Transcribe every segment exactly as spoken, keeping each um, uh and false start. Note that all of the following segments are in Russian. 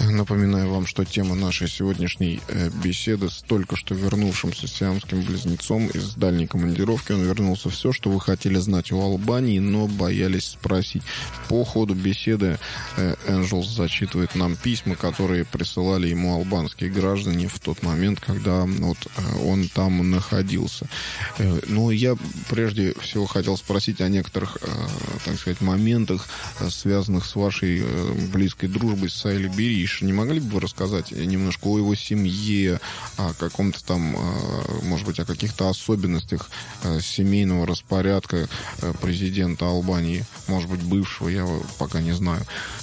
Напоминаю вам, что тема нашей сегодняшней э, беседы с только что вернувшимся сиамским близнецом из дальней командировки. Он вернулся. Все, что вы хотели знать о Албании, но боялись спросить. По ходу беседы э, Энджелс зачитывает нам письма, которые присылали ему албанские граждане в тот момент, когда вот, э, он там находился. Э, но я прежде всего хотел спросить о некоторых, э, так сказать, моментах, э, связанных с вашей э, близкой дружбой с Сайли Бериш. Не могли бы вы рассказать немножко о его семье, о каком-то там, может быть, о каких-то особенностях семейного распорядка президента Албании, может быть, бывшего, я пока не знаю.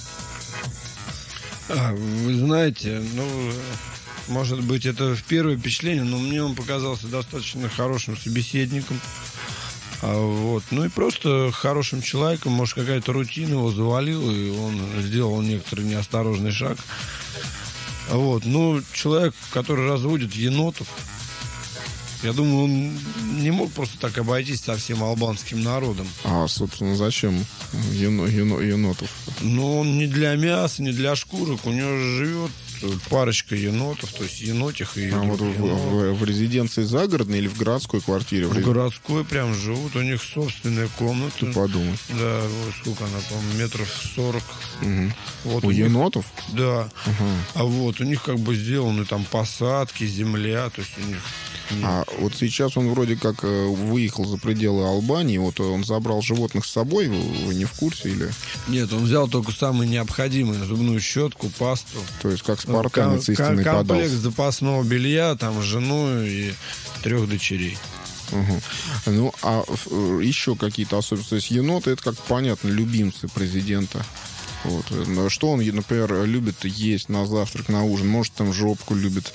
А, вы знаете, ну, может быть, это первое впечатление, но мне он показался достаточно хорошим собеседником. А вот. Ну и просто хорошим человеком, может, какая-то рутина его завалила, и он сделал некоторый неосторожный шаг. Вот. Ну, человек, который разводит енотов, я думаю, он не мог просто так обойтись со всем албанским народом. А, собственно, зачем ено, ено, енотов? Ну, он не для мяса, не для шкурок. У него живет парочка енотов, то есть енотих и... А вот в, в, в резиденции загородной или в городской квартире? В, в городской прям живут, у них собственная комната. Ты подумай. Да, вот сколько она, по-моему, метров сорок. Угу. Вот у, у енотов? Них, да. Угу. А вот у них как бы сделаны там посадки, земля, то есть у них... Нет. А вот сейчас он вроде как выехал за пределы Албании, вот он забрал животных с собой, вы, вы не в курсе или? Нет, он взял только самое необходимое: зубную щетку, пасту. То есть как спартанец истинный подался. Комплект запасного белья, там, жену и трех дочерей. Угу. Ну, а еще какие-то особенности? То есть еноты, это, как понятно, любимцы президента. Вот. Что он, например, любит есть на завтрак, на ужин? Может, там жопку любит?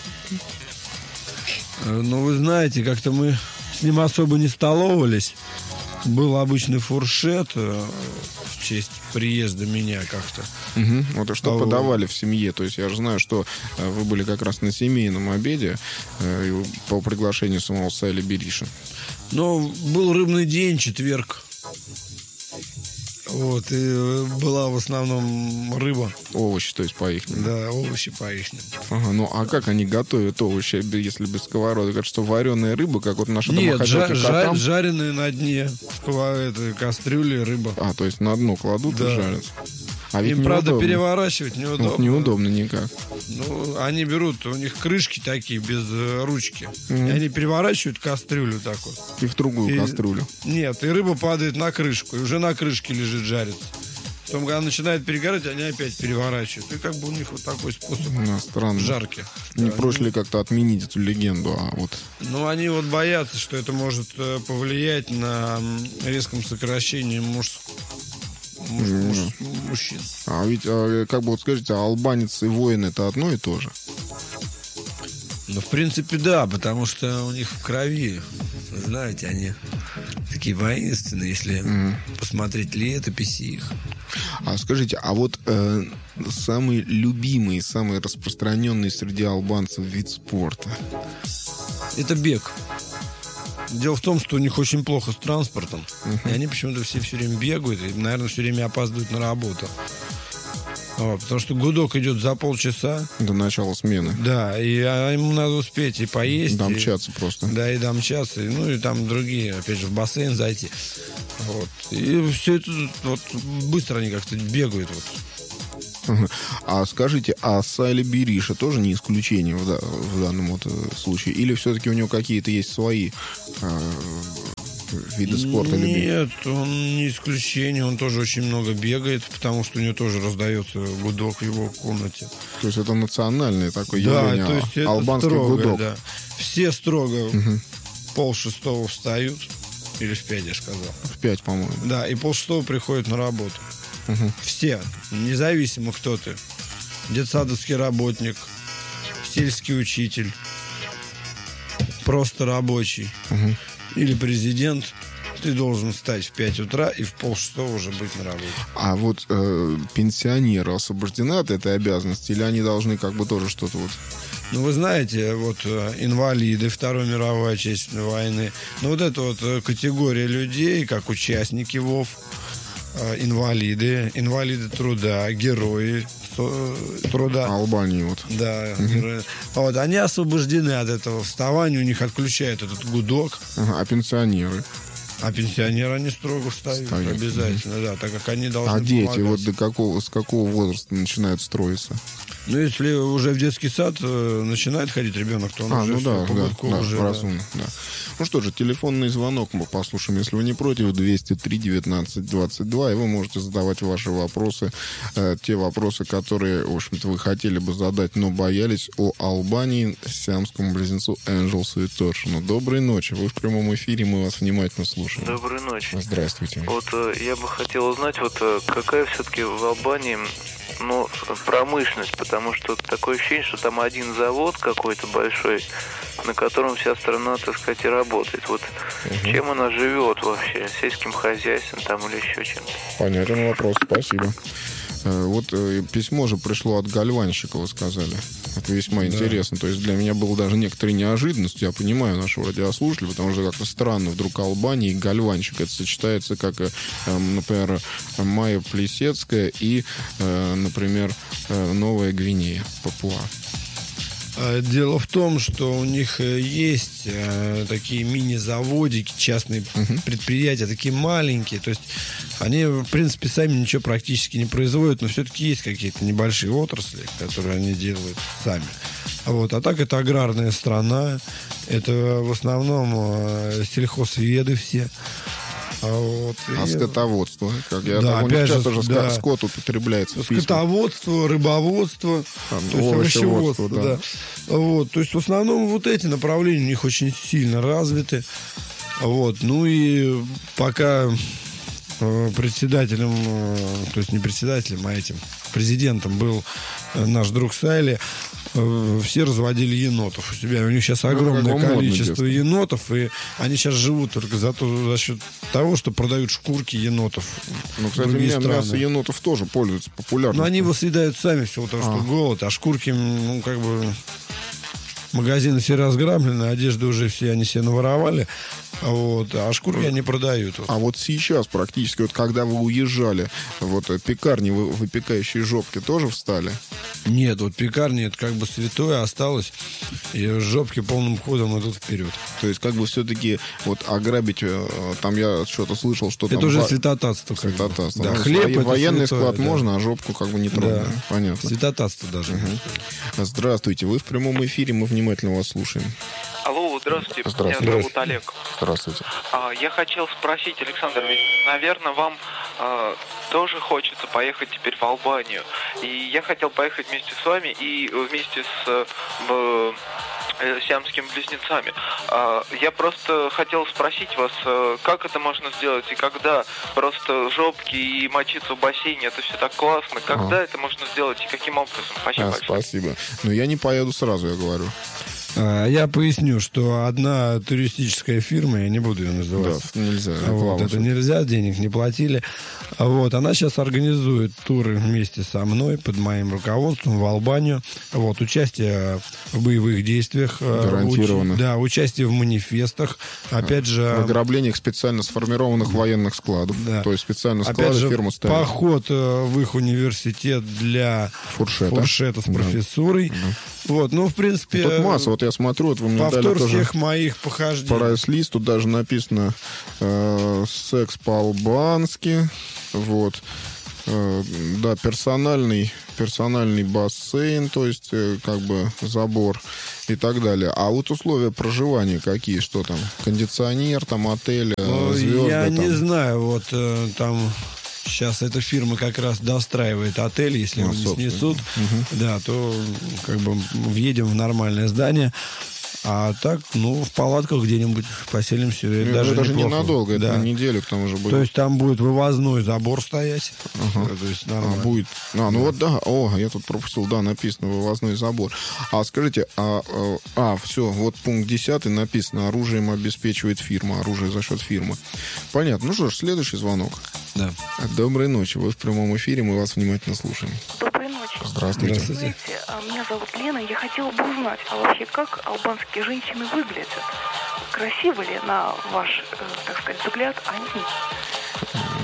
Ну, вы знаете, как-то мы с ним особо не столовались. Был обычный фуршет в честь приезда меня как-то. Угу. Вот и что а подавали в семье? То есть я же знаю, что вы были как раз на семейном обеде по приглашению самого Сайли Бериша. Ну, был рыбный день, четверг. Вот, и была в основном рыба. Овощи, то есть по-ихнему. Да, овощи по-ихнему. Ага, ну а как они готовят овощи, если без сковородок? Говорят, что вареная рыба, как вот наша домохозяйка Нет, жа- жареная на дне в кастрюле рыба. А, то есть на дно кладут, да, и жарят. А ведь им, правда, переворачивать неудобно. Вот неудобно никак. Ну, они берут, у них крышки такие, без ручки. Mm-hmm. И они переворачивают кастрюлю так вот. И в другую и... кастрюлю. Нет, и рыба падает на крышку, и уже на крышке лежит, жарится. Потом, когда начинает перегорать, они опять переворачивают. И как бы у них вот такой способ ну, странно. жарки. Не да, проще они... ли как-то отменить эту легенду? А вот... Ну, они вот боятся, что это может повлиять на резком сокращении мужского. Муж, муж, мужчин. А ведь, как бы вот скажите, албанец и воин — это одно и то же? Ну, в принципе, да, потому что у них в крови, знаете, они такие воинственные, если mm. посмотреть летописи их. А скажите, а вот э, самый любимый, самый распространенный среди албанцев вид спорта? Это бег. Дело в том, что у них очень плохо с транспортом. Uh-huh. И они почему-то все все время бегают и, наверное, все время опаздывают на работу. Вот, потому что гудок идет за полчаса. До начала смены. Да, и а ему надо успеть и поесть. Домчаться и, просто. Да, и домчаться. И, ну, и там другие, опять же, в бассейн зайти. Вот. И все это вот быстро они как-то бегают. Вот. А скажите, а Сайли Бериша тоже не исключение в, да, в данном вот случае? Или все-таки у него какие-то есть свои э, виды спорта? Нет, он не исключение. Он тоже очень много бегает, потому что у него тоже раздается гудок в его комнате. То есть это национальное такое да, явление, то есть албанский строго, гудок. Да. Все строго угу. пол шестого встают. Или в пять, я сказал. В пять, по-моему. Да, и пол шестого приходят на работу. Угу. Все, независимо кто ты. Детсадовский работник, сельский учитель, просто рабочий, угу. или президент. Ты должен встать в пять утра и в полшестого уже быть на работе. А вот э, пенсионеры освобождены от этой обязанности? Или они должны как бы тоже что-то вот... Ну, вы знаете, вот э, инвалиды Второй мировой Отечественной войны, ну, вот эта вот э, категория людей, как участники ВОВ, инвалиды, инвалиды труда, герои труда. Албании вот. Да. Mm-hmm. Вот, они освобождены от этого вставания, у них отключают этот гудок. Ага, а пенсионеры? А пенсионеры они строго встают, встают. Обязательно, mm-hmm. да, так как они должны. А дети вот до какого, с какого возраста начинают строиться? Ну, если уже в детский сад э, начинает ходить ребенок, то он а, уже ну да, по да, гудку да, уже... разумно, да. Ну что же, телефонный звонок мы послушаем. Если вы не против, двести три девятнадцать двадцать два, и вы можете задавать ваши вопросы, э, те вопросы, которые, в общем-то, вы хотели бы задать, но боялись о Албании, сиамскому близнецу Энджелсу и Торшину. Доброй ночи. Вы в прямом эфире, мы вас внимательно слушаем. Доброй ночи. Здравствуйте. Вот э, я бы хотел узнать, вот э, какая все-таки в Албании, ну, промышленность, потому что такое ощущение, что там один завод какой-то большой, на котором вся страна, так сказать, и работает. Вот угу. Чем она живет вообще? Сельским хозяйством там или еще чем-то? Понятен вопрос, спасибо. Вот письмо же пришло от гальванщика, вы сказали. Это весьма да. интересно. То есть для меня было даже некоторой неожиданностью. Я понимаю нашего радиослушателя, потому что как-то странно вдруг Албания и гальванщик. Это сочетается как, например, Майя Плесецкая и, например, Новая Гвинея, Папуа. Дело в том, что у них есть э, такие мини-заводики, частные uh-huh. предприятия, такие маленькие. То есть они, в принципе, сами ничего практически не производят, но все-таки есть какие-то небольшие отрасли, которые они делают сами. Вот. А так это аграрная страна, это в основном э, сельхозведы все. А, вот, а и... скотоводство, как я да, опять же, тоже да. скот употребляется. Скотоводство, рыбоводство, Там, то есть овощеводство, да. да. Вот, то есть в основном вот эти направления у них очень сильно развиты. Вот, ну и пока э, председателем, э, то есть не председателем, а этим президентом был э, наш друг Сайли, все разводили енотов у себя. У них сейчас огромное ну, количество енотов, и они сейчас живут только за, то, за счет того, что продают шкурки енотов. Ну, кстати, мясо енотов тоже пользуется популярностью. Но они его съедают сами, всего того, что а. голод, а шкурки, ну, как бы... Магазины все разграблены, одежды уже все они себе наворовали, вот, а шкурки они продают. Вот. А вот сейчас практически, вот когда вы уезжали, вот пекарни выпекающие жопки тоже встали? Нет, вот пекарни это как бы святое осталось, и жопки полным ходом идут вперед. То есть как бы все-таки вот ограбить, там я что-то слышал, что это там... уже святотатство. Святотатство. Да, ну, хлеб во- военный святое, склад да. можно, а жопку как бы не трогать. Да. Понятно. Святотатство даже. Угу. Здравствуйте, вы в прямом эфире, мы внимательно вас слушаем. Алло, здравствуйте. Здравствуйте. Меня зовут Олег. Здравствуйте. А, я хотел спросить, Александр, ведь, наверное, вам а, тоже хочется поехать теперь в Албанию. И я хотел поехать вместе с вами и вместе с э, э, сиамскими близнецами. А, я просто хотел спросить вас, э, как это можно сделать и когда? Просто жопки и мочиться в бассейне, это все так классно. Когда а. это можно сделать и каким образом? Спасибо а, большое. Спасибо. Но я не поеду сразу, я говорю. Я поясню, что одна туристическая фирма, я не буду ее называть. Да, нельзя. Вот, это нельзя, денег не платили. Вот, она сейчас организует туры вместе со мной, под моим руководством, в Албанию. Вот, участие в боевых действиях. Гарантированно. Уч... Да, участие в манифестах. Опять же... В ограблениях специально сформированных военных складов. Да. То есть специально склады опять же, фирмы ставят. Поход в их университет для фуршета, фуршета с профессурой. Да. Вот, ну, в принципе... Тут масса, вот я смотрю, вот вы мне повтор дали тоже всех моих похождений. Прайс-лист, тут даже написано э, секс по-албански, вот, э, да, персональный, персональный бассейн, то есть, э, как бы, забор и так далее. А вот условия проживания какие, что там? Кондиционер, там, отель, ну, звезды? Я там. не знаю, вот э, там... Сейчас эта фирма как раз достраивает отель, если его не снесут, угу. да, то как бы въедем в нормальное здание. А так, ну, в палатках где-нибудь поселимся. Ну, даже даже неплохо. Ненадолго, да. это на неделю к тому же будет. То есть там будет вывозной забор стоять. Ага. То есть а, будет. А, ну да. Вот да. О, я тут пропустил, да, написано вывозной забор. А скажите, а, а, а все, вот пункт десятый написано, оружием обеспечивает фирма, оружие за счет фирмы. Понятно. Ну что ж, следующий звонок. Да. Доброй ночи. Вы в прямом эфире, мы вас внимательно слушаем. Доброй ночи. Здравствуйте. Здравствуйте. Меня зовут Лена. Я хотела бы узнать, а вообще как албанские женщины выглядят? Красивы ли, на ваш, так сказать, взгляд, они?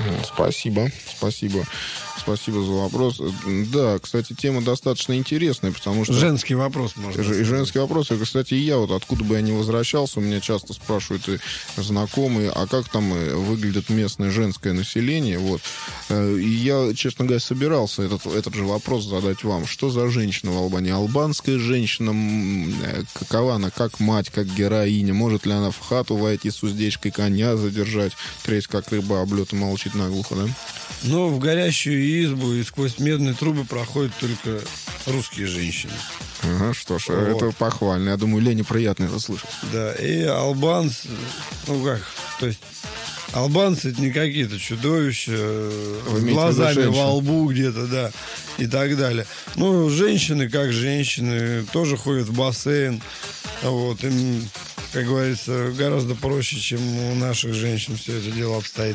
Спасибо, спасибо. Спасибо за вопрос. Да, кстати, тема достаточно интересная, потому что... Женский вопрос, можно сказать. И женский вопрос. И, кстати, и я вот откуда бы я ни возвращался, у меня часто спрашивают и знакомые, а как там выглядит местное женское население. Вот. И я, честно говоря, собирался этот, этот же вопрос задать вам. Что за женщина в Албании? Албанская женщина, какова она, как мать, как героиня? Может ли она в хату войти с уздечкой коня задержать, треть как рыба об лед и молчит наглухо, да? Но в горящую избу и сквозь медные трубы проходят только русские женщины. Ага, что ж, вот. Это похвально. Я думаю, Лене приятно это слышать. Да, и албанцы, ну как, то есть албанцы это не какие-то чудовища с глазами во лбу где-то, да, и так далее. Ну, женщины, как женщины, тоже ходят в бассейн. Вот, им, как говорится, гораздо проще, чем у наших женщин все это дело обстоит.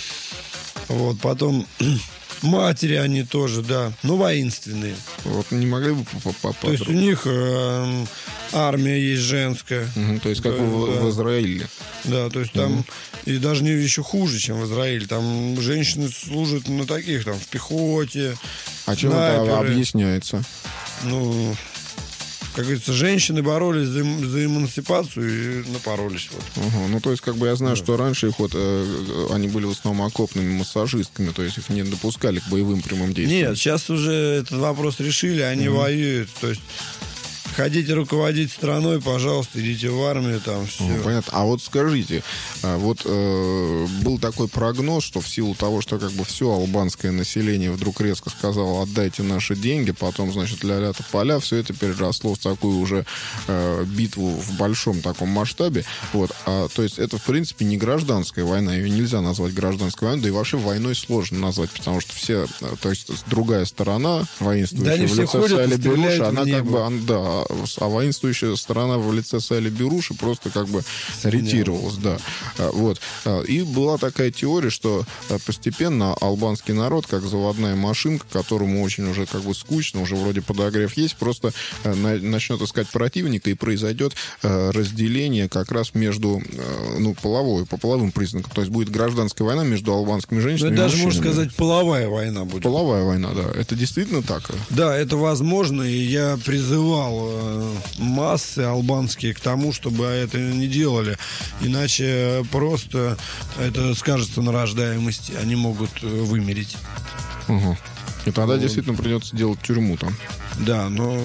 Вот, потом матери они тоже, да, но воинственные. Вот не могли бы попасть. То есть у них э, армия есть женская. Угу, то есть как да, в, да. в Израиле. Да, то есть там, угу. И даже не еще хуже, чем в Израиле. Там женщины служат на таких, там, в пехоте. А чем это объясняется? Ну... Как говорится, женщины боролись за, за эмансипацию и напоролись. Вот. Угу. Ну, то есть, как бы я знаю, да. что раньше их вот, э, они были в основном окопными массажистками, то есть их не допускали к боевым прямым действиям. Нет, сейчас уже этот вопрос решили, они угу. воюют. То есть хотите руководить страной, пожалуйста, идите в армию, там все. Ну, понятно. А вот скажите, вот э, был такой прогноз, что в силу того, что как бы все албанское население вдруг резко сказало, отдайте наши деньги, потом, значит, ля-ля-то поля, все это переросло в такую уже э, битву в большом таком масштабе. Вот. А, то есть это, в принципе, не гражданская война, ее нельзя назвать гражданской войной, да и вообще войной сложно назвать, потому что все, то есть другая сторона, воинствующая да, в лице Сали Беруши, она как бы, она, да, а воинствующая сторона в лице Сали Беруши просто как бы ретировалась, да. Вот. И была такая теория, что постепенно албанский народ, как заводная машинка, которому очень уже как бы скучно, уже вроде подогрев есть, просто начнет искать противника, и произойдет разделение как раз между, ну, половой, по половым признакам. То есть будет гражданская война между албанскими женщинами и даже, мужчинами. можно сказать, половая война будет. Половая война, да. Это действительно так? Да, это возможно, и я призывал массы албанские к тому, чтобы это не делали. Иначе просто это скажется на рождаемости. Они могут вымереть. Угу. И тогда вот. Действительно придется делать тюрьму там. Да, но...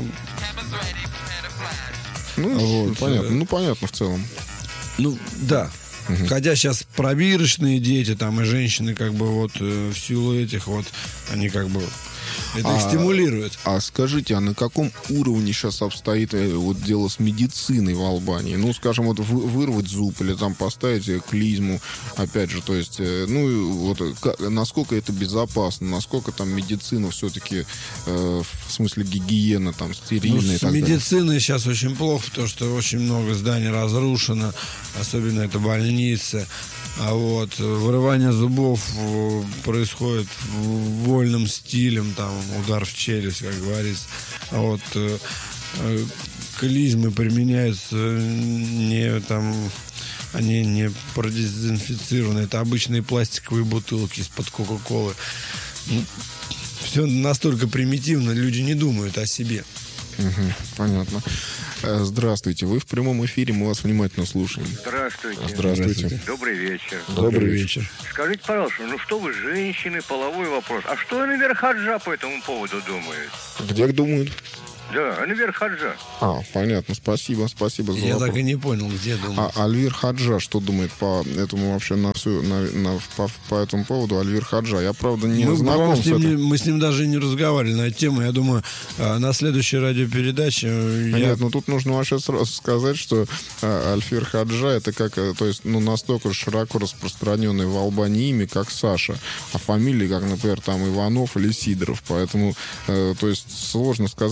Ну, вот. понятно. Ну, понятно в целом. Ну, да. Угу. Хотя сейчас пробирочные дети там и женщины как бы вот в силу этих вот, они как бы... Это их а, стимулирует. А скажите, а на каком уровне сейчас обстоит вот дело с медициной в Албании? Ну, скажем, вот вырвать зуб или там поставить клизму, опять же, то есть, ну, вот насколько это безопасно, насколько там медицина все-таки, э, в смысле гигиена там стерильная, ну, и так с медициной далее. Сейчас очень плохо, потому что очень много зданий разрушено, особенно это больницы. А вот вырывание зубов происходит вольным стилем, там удар в челюсть, как говорится. А вот э, э, клизмы применяются не там, они не продезинфицированы, это обычные пластиковые бутылки из-под Кока-Колы. Ну, все настолько примитивно, люди не думают о себе. Угу, понятно. Здравствуйте, вы в прямом эфире, мы вас внимательно слушаем. Здравствуйте. Здравствуйте. Добрый вечер. Добрый, Добрый вечер. Скажите, пожалуйста, ну что вы, женщины, половой вопрос. А что Анвер Хаджа по этому поводу думает? Где думают? Да, Анвер Хаджа. А, понятно, спасибо, спасибо за Я вопрос. так и не понял, где думает. А Альвир Хаджа что думает по этому вообще на всю, на, на, по, по этому поводу? Альвир Хаджа, я правда не мы, знаком с, с ним, этим. Мы с ним даже не разговаривали на эту тему. Я думаю, на следующей радиопередаче... А я... Нет, ну тут нужно вообще сразу сказать, что Альвир Хаджа это как, то есть, ну настолько широко распространенное в Албании имя, как Саша, а фамилии, как, например, там Иванов или Сидоров, поэтому, то есть, сложно сказать, кого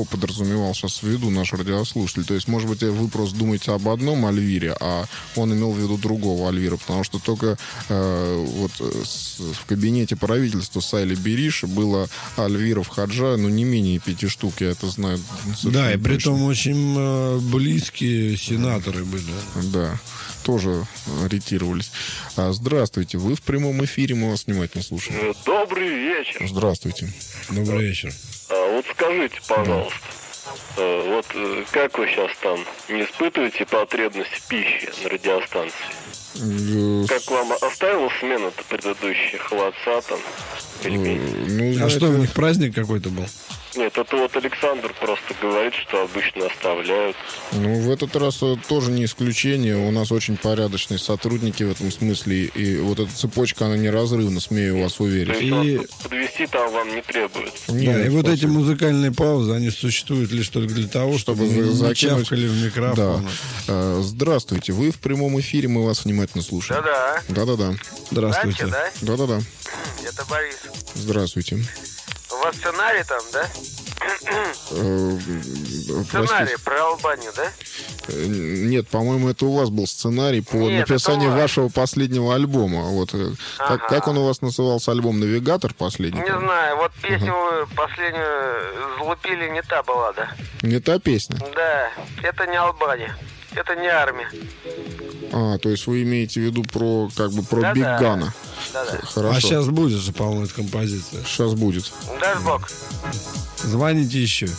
подразумевал сейчас в виду наш радиослушатель. То есть, может быть, вы просто думаете об одном Альвире, а он имел в виду другого Альвира, потому что только э, вот с, в кабинете правительства Сайли Бериша было Альвиров Хаджа, ну, не менее пяти штук, я это знаю. Да, и при том очень э, близкие сенаторы были. Да, тоже ретировались. А, здравствуйте, вы в прямом эфире, мы вас внимательно слушаем. Добрый вечер. Здравствуйте. Добрый вечер. А вот скажите, пожалуйста, да. а, вот э, как вы сейчас там не испытываете потребность в пище на радиостанции? Как вам оставила смена-то предыдущая, холодца там? Пельмени? Ну, а знаете, что, у них праздник какой-то был? Нет, это вот Александр просто говорит, что обычно оставляют. Ну, в этот раз тоже не исключение. У нас очень порядочные сотрудники в этом смысле. И вот эта цепочка, она неразрывна, смею вас уверить. То есть и... подвести там вам не требуется. Нет, да, и спасибо. вот эти музыкальные паузы, они существуют лишь только для того, чтобы, чтобы закинуть в микрофон. Да. Здравствуйте, вы в прямом эфире, мы вас внимательно слушаем. Да-да. Да-да-да. Здравствуйте. Да? Да-да-да. Это Борис. Здравствуйте. У вас сценарий там, да? Сценарий про Албанию, да? Нет, по-моему, это у вас был сценарий по Нет, написанию вашего последнего альбома. Вот ага. как, как он у вас назывался, альбом «Навигатор» последний? Не знаю, вот песню ага. вы последнюю залупили, не та была, да? Не та песня? Да, это не Албания, это не армия. А, то есть вы имеете в виду про, как бы, про Биг Гана. Да-да. Хорошо. А сейчас будет же, по-моему, эта композиция. Сейчас будет. Дай бог. Звоните еще.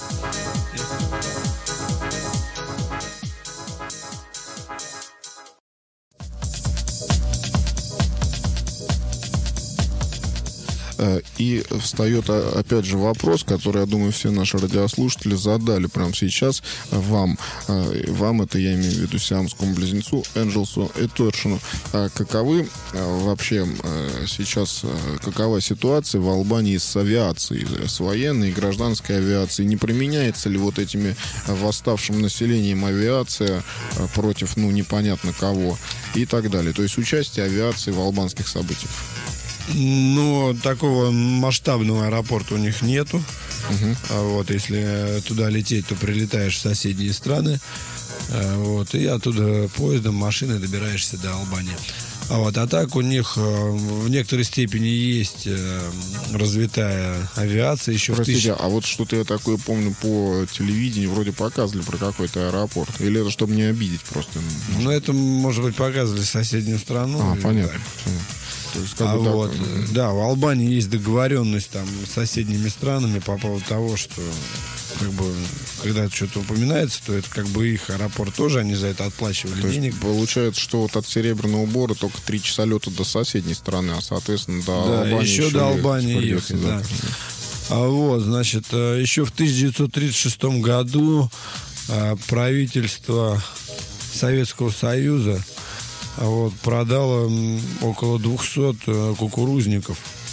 И встает, опять же, вопрос, который, я думаю, все наши радиослушатели задали прямо сейчас вам. Вам, это я имею в виду сиамскому близнецу Энджелсу и Торшину. Каковы вообще сейчас, какова ситуация в Албании с авиацией, с военной и гражданской авиацией? Не применяется ли вот этими восставшим населением авиация против, ну, непонятно кого и так далее? То есть участие авиации в албанских событиях? Ну, такого масштабного аэропорта у них нету. Uh-huh. А вот, если туда лететь, то прилетаешь в соседние страны. А вот, и оттуда поездом, машиной добираешься до Албании. А, вот, а так у них в некоторой степени есть развитая авиация. Еще Простите, в тысяч... а вот что-то я такое помню по телевидению, вроде показывали про какой-то аэропорт. Или это чтобы не обидеть просто? Может... Ну, это, может быть, показывали соседнюю страну. А, понятно. То есть, как а бы так... вот, да, в Албании есть договоренность там с соседними странами по поводу того, что как бы, когда это что-то упоминается, то это как бы их аэропорт тоже, они за это отплачивали то денег. Есть, получается, что вот от Серебряного Бора только три часа лета до соседней страны, а, соответственно, до да, Албании еще, еще до Албании ехать, да. А вот, значит, еще в тысяча девятьсот тридцать шестом году правительство Советского Союза вот, продала около двухсот кукурузников,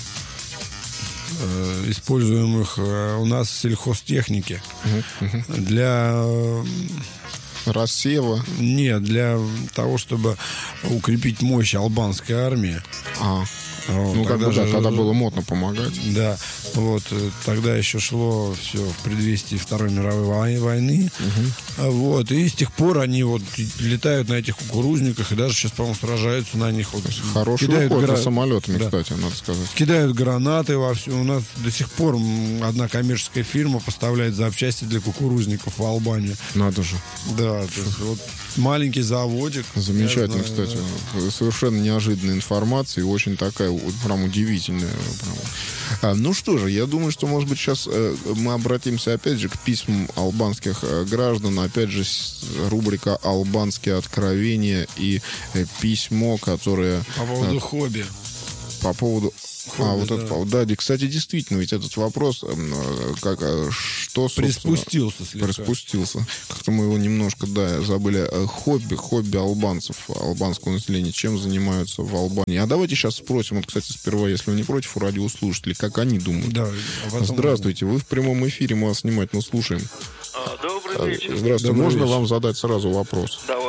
используемых у нас в сельхозтехнике. Uh-huh. Для... Рассева? Нет, для того, чтобы укрепить мощь албанской армии. А. Вот, ну, тогда, как бы, да, же, тогда было модно помогать. Да, вот, тогда еще шло все в предвестии Второй мировой войны. Угу. Вот, и с тех пор они вот летают на этих кукурузниках и даже сейчас, по-моему, сражаются на них. Вот, хороший кидают уход гра... за самолетами, да. кстати, надо сказать. Кидают гранаты во все. У нас до сих пор одна коммерческая фирма поставляет запчасти для кукурузников в Албанию. Надо же. Да, то есть вот маленький заводик. Замечательно, знаю, кстати. Да. Совершенно неожиданная информация и очень такая прям удивительная. Прям. А, ну что же, я думаю, что, может быть, сейчас э, мы обратимся опять же к письмам албанских э, граждан. Опять же, с, рубрика «Албанские откровения» и э, письмо, которое... По поводу э, хобби. По поводу... Хобби, а, вот да. этот, да, кстати, действительно, ведь этот вопрос, как, что, приспустился слегка. Приспустился. Как-то мы его немножко, да, забыли. Хобби, хобби албанцев, албанского населения, чем занимаются в Албании. А давайте сейчас спросим, вот, кстати, сперва, если вы не против, у радиослушателей, как они думают. Да, а здравствуйте, вы в прямом эфире, мы вас внимательно слушаем. А, добрый вечер. Здравствуйте, Добрый можно вечер. вам задать сразу вопрос? Давайте.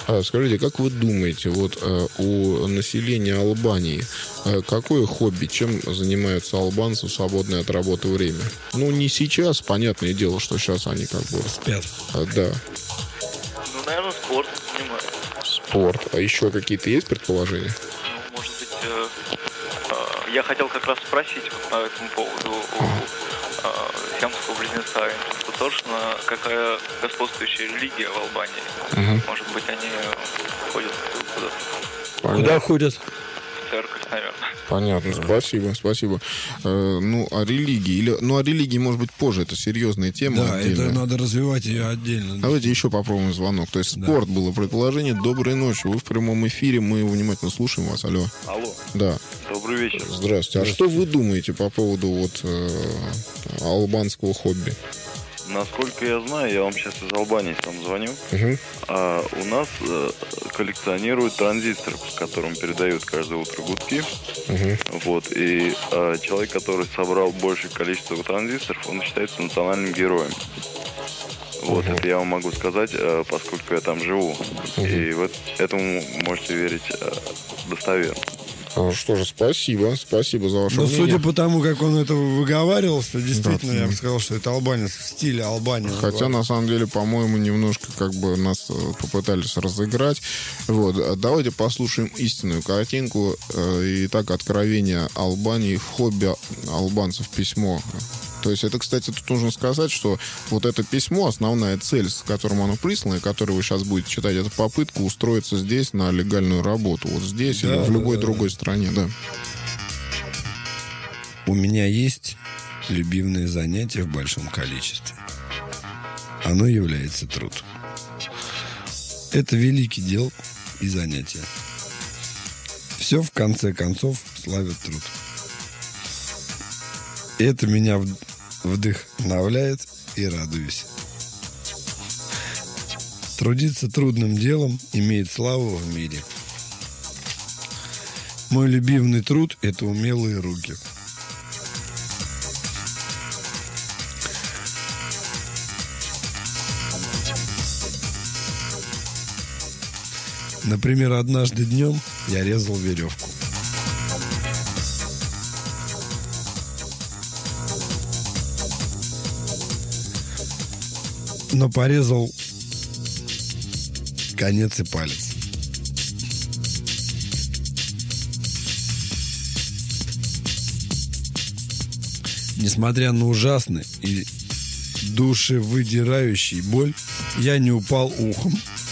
А, скажите, как вы думаете, вот э, у населения Албании э, какое хобби, чем занимаются албанцы в свободное от работы время? Ну, не сейчас, понятное дело, что сейчас они как бы... Спят. А, да. Ну, наверное, спорт занимается. Спорт. А еще какие-то есть предположения? Ну, может быть, э, э, я хотел как раз спросить вот по этому поводу у э, сиамского близнеца Тотошина, какая господствующая религия в Албании. Угу. Может быть, они ходят куда-то Понятно. Куда ходят? в церковь, наверное. Понятно, спасибо, спасибо. Э, ну, о религии, или, ну, о религии, может быть, позже, это серьезная тема. Да, отдельная. это надо развивать ее отдельно. Давайте еще попробуем звонок. То есть Да. спорт было предположение. Доброй ночи. Вы в прямом эфире, мы внимательно слушаем вас. Алло. Алло, Да. добрый вечер. Здравствуйте. А что вы думаете по поводу вот э, албанского хобби? Насколько я знаю, я вам сейчас из Албании сам звоню, Угу. а у нас э, коллекционируют транзисторы, по которым передают каждое утро гудки. Угу. Вот, и э, человек, который собрал большее количество транзисторов, он считается национальным героем. Вот, Мгм. это я вам могу сказать, э, поскольку я там живу. И вот этому можете верить э, достоверно. А, что же, спасибо. Спасибо за ваше Но мнение. судя по тому, как он это выговаривался, действительно, Да. я бы сказал, что это албанец в стиле Албании. Хотя, на самом деле, по-моему, немножко как бы нас э, попытались разыграть. Вот. а Давайте послушаем истинную картинку. Э, Итак, откровение Албании в хобби албанцев письмо. То есть это, кстати, тут нужно сказать, что вот это письмо, основная цель, с которым оно прислано, и которую вы сейчас будете читать, это попытка устроиться здесь на легальную работу. Вот здесь Да, или в любой да, другой да. стране, да. У меня есть любимое занятие в большом количестве. Оно является труд. Это великий дел и занятие. Все, в конце концов, славит труд. Это меня в- вдохновляет и радуюсь. Трудиться трудным делом имеет славу в мире. Мой любимый труд – это умелые руки. Например, однажды днем я резал веревку. Но порезал конец и палец. Несмотря на ужасный и душевыдирающий боль, я не упал ухом